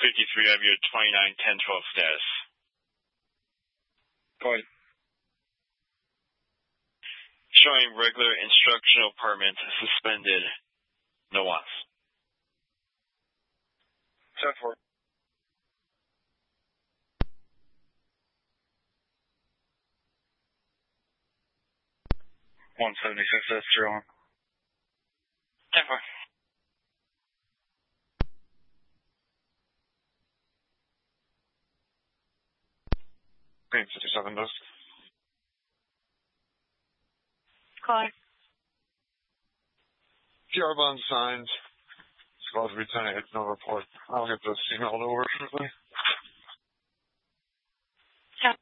53, I have your 29-10-12 status. Go ahead. Showing regular instructional apartment suspended. No wants. 10-4. 176, that's 0-1. 10-4. Green 57 does. Caller. TR bond signed. Squad Lieutenant, no report. I'll get this emailed over shortly. Yeah.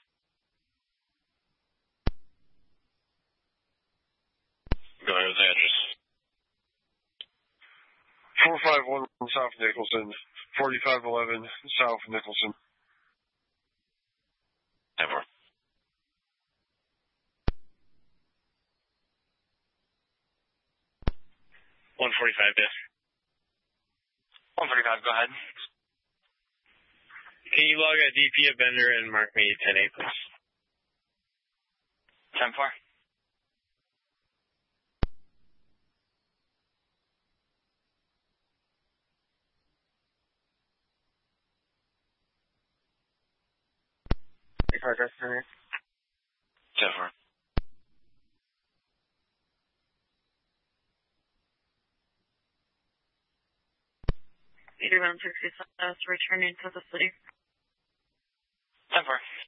Go ahead with the address. 451 South Nicholson, 4511 South Nicholson. 10-4. 145, yes. 145, go ahead. Can you log a DP of vendor and mark me 10-8, please? 10-4. Address for me. 10-4. Returning to the city. 10-4.